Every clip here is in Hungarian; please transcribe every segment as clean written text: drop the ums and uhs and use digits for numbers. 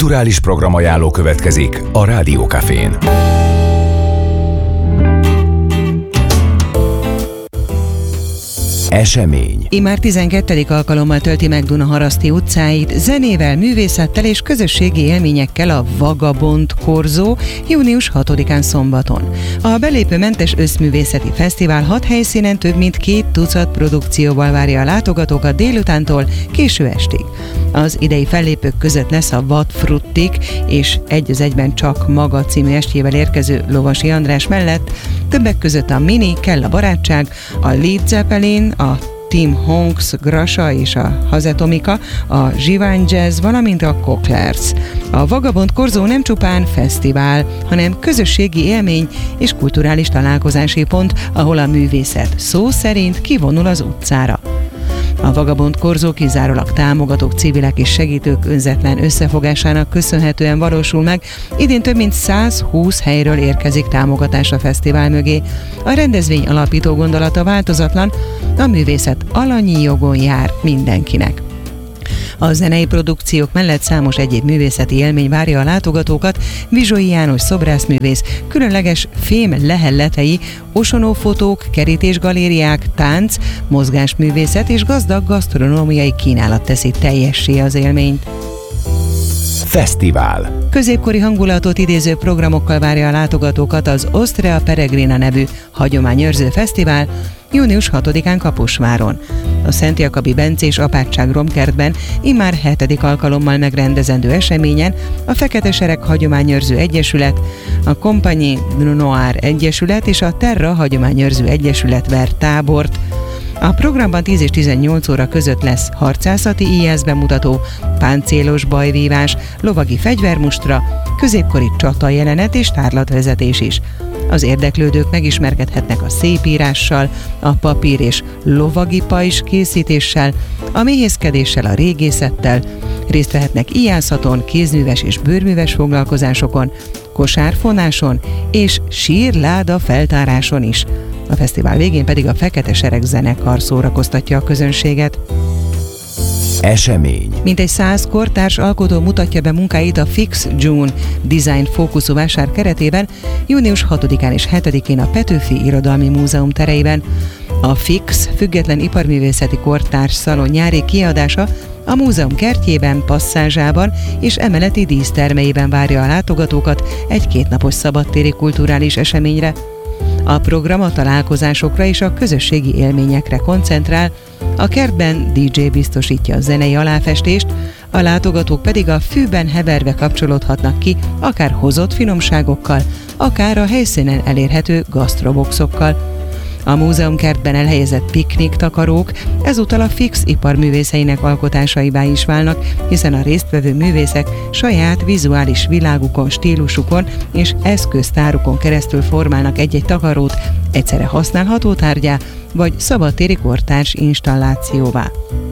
Kulturális programajánló következik a Rádió Cafén. Esemény. Immár 12. alkalommal tölti meg Dunaharaszti utcáit zenével, művészettel és közösségi élményekkel a Vagabond Korzó június 6-án szombaton. A belépőmentes összművészeti fesztivál 6 helyszínen több mint 2 tucat produkcióval várja a látogatókat délutántól késő estig. Az idei fellépők között lesz a Vad Fruttik és egy az egyben Csak maga című estjével érkező Lovasi András mellett többek között a Mini, Kell a barátság, a Led Zeppelin, a Tim Honks, Grasa és a Hazetomika, a Zsivány Jazz, valamint a Cocklers. A Vagabond Korzó nem csupán fesztivál, hanem közösségi élmény és kulturális találkozási pont, ahol a művészet szó szerint kivonul az utcára. A Vagabond Korzó kizárólag támogatók, civilek és segítők önzetlen összefogásának köszönhetően valósul meg. Idén több mint 120 helyről érkezik támogatás a fesztivál mögé. A rendezvény alapító gondolata változatlan, a művészet alanyi jogon jár mindenkinek. A zenei produkciók mellett számos egyéb művészeti élmény várja a látogatókat, Vizsói János szobrászművész, különleges fém lehelletei, osonófotók, kerítésgalériák, tánc, mozgásművészet és gazdag gasztronómiai kínálat teszi teljessé az élményt. Fesztivál. Középkori hangulatot idéző programokkal várja a látogatókat az Ostrea Peregrina nevű hagyományőrző fesztivál június 6-án Kaposváron. A Szent Jakabi Bencés Apátság Romkertben immár 7. alkalommal megrendezendő eseményen a Fekete Sereg Hagyományőrző Egyesület, a Compagnie Noire Egyesület és a Terra Hagyományőrző Egyesület ver tábort. A programban 10 és 18 óra között lesz harcászati íjász bemutató, páncélos bajvívás, lovagi fegyvermustra, középkori csata jelenet és tárlatvezetés is. Az érdeklődők megismerkedhetnek a szépírással, a papír és lovagi pajzs készítéssel, a méhészkedéssel, a régészettel, részt vehetnek íjászaton, kézműves és bőrműves foglalkozásokon, kosárfonáson és sírláda feltáráson is. A fesztivál végén pedig a Fekete Sereg zenekar szórakoztatja a közönséget. Esemény. Mintegy 100 kortárs alkotó mutatja be munkáit a Fix June design fókuszú vásár keretében június 6-án és 7-én a Petőfi Irodalmi Múzeum tereiben. A Fix független iparművészeti kortárs szalon nyári kiadása a múzeum kertjében, passzázsában és emeleti dísztermeiben várja a látogatókat egy 2 napos szabadtéri kulturális eseményre. A program a találkozásokra és a közösségi élményekre koncentrál, a kertben DJ biztosítja a zenei aláfestést, a látogatók pedig a fűben heverve kapcsolódhatnak ki, akár hozott finomságokkal, akár a helyszínen elérhető gasztroboxokkal. A múzeumkertben elhelyezett pikniktakarók ezúttal a Fix iparművészeinek alkotásaivá is válnak, hiszen a résztvevő művészek saját vizuális világukon, stílusukon és eszköztárukon keresztül formálnak egy-egy takarót egyszerre használható tárgyá, vagy szabadtéri kortárs installációvá.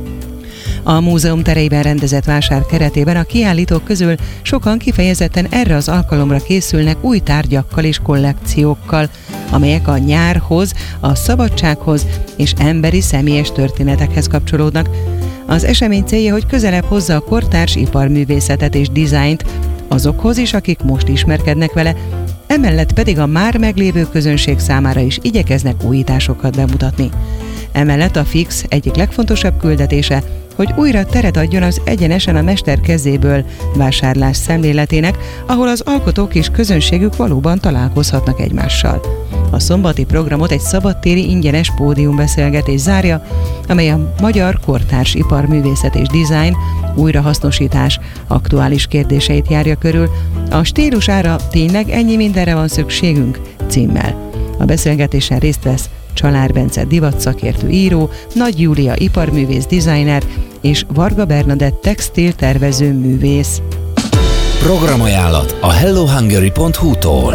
A múzeum tereiben rendezett vásár keretében a kiállítók közül sokan kifejezetten erre az alkalomra készülnek új tárgyakkal és kollekciókkal, amelyek a nyárhoz, a szabadsághoz és emberi személyes történetekhez kapcsolódnak. Az esemény célja, hogy közelebb hozza a kortárs iparművészetet és dizájnt azokhoz is, akik most ismerkednek vele, emellett pedig a már meglévő közönség számára is igyekeznek újításokat bemutatni. Emellett a Fix egyik legfontosabb küldetése, hogy újra teret adjon az egyenesen a mester kezéből vásárlás szemléletének, ahol az alkotók és közönségük valóban találkozhatnak egymással. A szombati programot egy szabadtéri ingyenes pódiumbeszélgetés zárja, amely a magyar kortárs iparművészet és dizájn, újrahasznosítás aktuális kérdéseit járja körül. A stílusára tényleg ennyi mindenre van szükségünk? Címmel. A beszélgetésen részt vesz Csalár Bence divatszakértő író, Nagy Júlia iparművész designer és Varga Bernadett textil tervező művész. Programajánlat a hellohungary.hu-tól.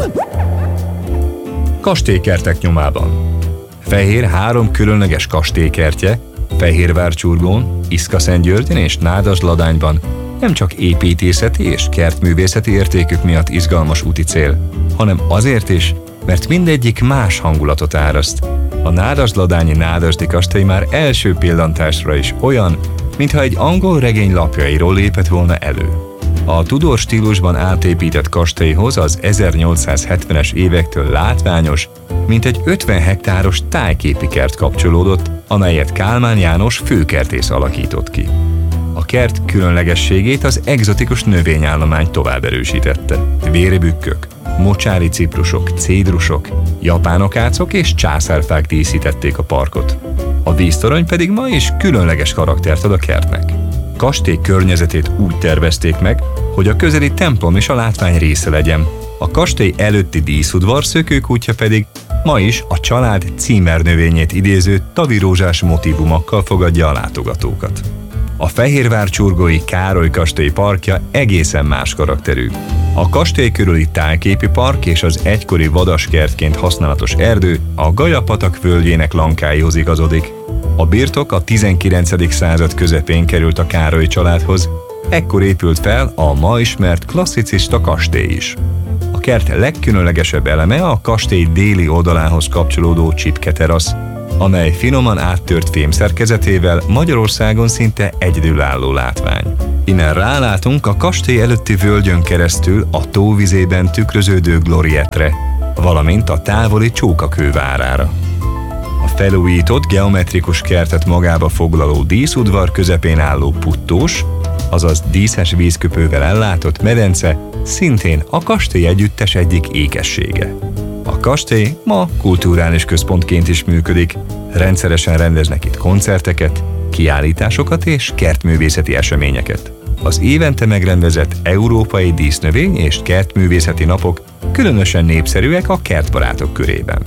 Kastélykertek nyomában. Fehér 3 különleges kastélykertje, Fehérvárcsurgón, Iszkaszentgyörgyön és Nádasdladányban nem csak építészeti és kertművészeti értékük miatt izgalmas úti cél, hanem azért is, mert mindegyik más hangulatot áraszt. A nádasdladányi Nádasdi kastély már első pillantásra is olyan, mintha egy angol regény lapjairól lépett volna elő. A Tudor stílusban átépített kastélyhoz az 1870-es évektől látványos, mintegy 50 hektáros tájképi kert kapcsolódott, amelyet Kálmán János főkertész alakított ki. A kert különlegességét az egzotikus növényállomány tovább erősítette. Vérebükkök, mocsári ciprusok, cédrusok, japán akácok és császárfák díszítették a parkot. A víztorony pedig ma is különleges karaktert ad a kertnek. Kastély környezetét úgy tervezték meg, hogy a közeli templom is a látvány része legyen. A kastély előtti díszudvar szökőkútja pedig ma is a család címernövényét idéző tavirózsás motívumokkal fogadja a látogatókat. A fehérvárcsurgói Károly kastély parkja egészen más karakterű. A kastély körüli tájképi park és az egykori vadaskertként használatos erdő a Gaja-patak völgyének lankáihoz igazodik. A birtok a 19. század közepén került a Károly családhoz, ekkor épült fel a ma ismert klasszicista kastély is. A kert legkülönlegesebb eleme a kastély déli oldalához kapcsolódó csipketerasz, amely finoman áttört fémszerkezetével Magyarországon szinte egyedülálló látvány. Innen rálátunk a kastély előtti völgyön keresztül a tóvizében tükröződő glorietre, valamint a távoli Csókakő várára. A felújított geometrikus kertet magába foglaló díszudvar közepén álló puttós, azaz díszes vízköpővel ellátott medence szintén a kastély együttes egyik ékessége. A kastély ma kulturális központként is működik, rendszeresen rendeznek itt koncerteket, kiállításokat és kertművészeti eseményeket. Az évente megrendezett Európai Dísznövény és Kertművészeti Napok különösen népszerűek a kertbarátok körében.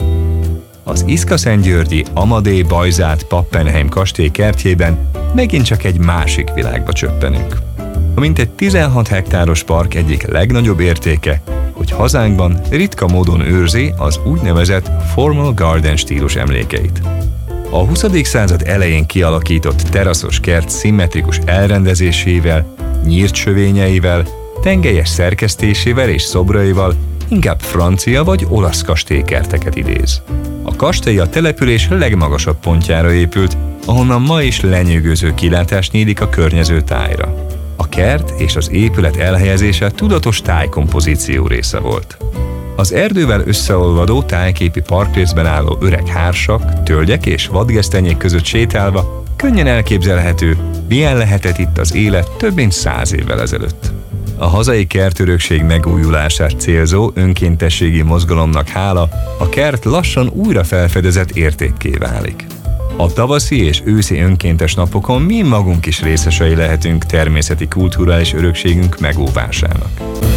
Az Iszka-Szentgyörgyi Amadé Bajzát Pappenheim kastély kertjében megint csak egy másik világba csöppenünk. A mintegy 16 hektáros park egyik legnagyobb értéke, hogy hazánkban ritka módon őrzi az úgynevezett formal garden stílus emlékeit. A 20. század elején kialakított teraszos kert szimmetrikus elrendezésével, nyírt sövényeivel, tengelyes szerkesztésével és szobraival inkább francia vagy olasz kastélykerteket idéz. A kastély a település legmagasabb pontjára épült, ahonnan ma is lenyűgöző kilátás nyílik a környező tájra. A kert és az épület elhelyezése tudatos tájkompozíció része volt. Az erdővel összeolvadó tájképi parkrészben álló öreg hársak, tölgyek és vadgesztenyék között sétálva könnyen elképzelhető, milyen lehetett itt az élet több mint 100 évvel ezelőtt. A hazai kertörökség megújulását célzó önkéntességi mozgalomnak hála a kert lassan újra felfedezett értékké válik. A tavaszi és őszi önkéntes napokon mi magunk is részesei lehetünk természeti kulturális örökségünk megóvásának.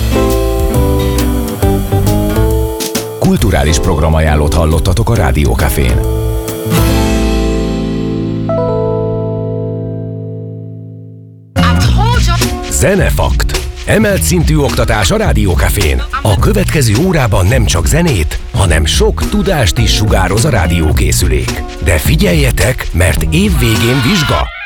Kulturális programajánlót hallottatok a Rádió Cafén. Zenefakt. Emelt szintű oktatás a Rádió Cafén. A következő órában nem csak zenét, hanem sok tudást is sugároz a rádiókészülék. De figyeljetek, mert évvégén vizsga!